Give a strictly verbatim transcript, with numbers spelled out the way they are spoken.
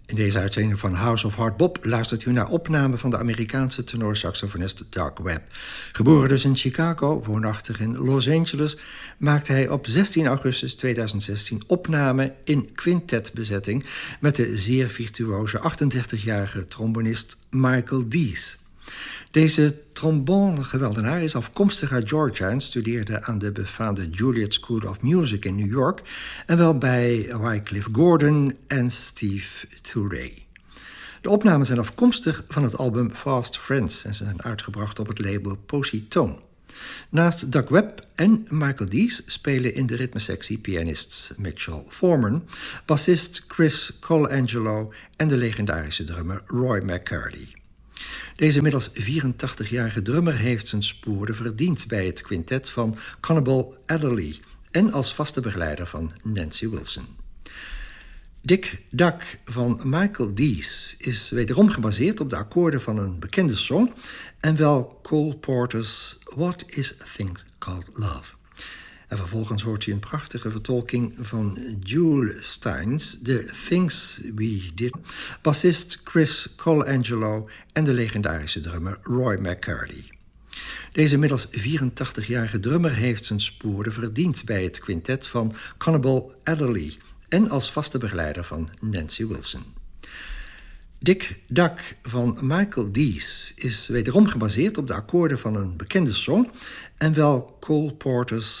In deze uitzending van House of Hard Bop luistert u naar opname van de Amerikaanse tenorsaxofonist Doug Webb. Geboren dus in Chicago, woonachtig in Los Angeles, maakte hij op zestien augustus tweeduizend zestien opname in quintetbezetting met de zeer virtuoze achtendertigjarige trombonist Michael Dees. Deze trombone-geweldenaar is afkomstig uit Georgia en studeerde aan de befaamde Juilliard School of Music in New York en wel bij Wycliffe Gordon en Steve Turre. De opnamen zijn afkomstig van het album Fast Friends en zijn uitgebracht op het label Positone. Naast Doug Webb en Michael Dees spelen in de ritmesectie pianists Mitchell Foreman, bassist Chris Colangelo en de legendarische drummer Roy McCarty. Deze inmiddels vierentachtigjarige drummer heeft zijn sporen verdiend bij het quintet van Conable Adderley en als vaste begeleider van Nancy Wilson. Dick Duck van Michael Dees is wederom gebaseerd op de akkoorden van een bekende song en wel Cole Porter's What is a Thing Called Love. En vervolgens hoort u een prachtige vertolking van Jules Steins, The Things We Did, bassist Chris Colangelo en de legendarische drummer Roy McCarty. Deze inmiddels vierentachtigjarige drummer heeft zijn sporen verdiend bij het quintet van Conable Adderley en als vaste begeleider van Nancy Wilson. Dick Duck van Michael Dees is wederom gebaseerd op de akkoorden van een bekende song en wel Cole Porter's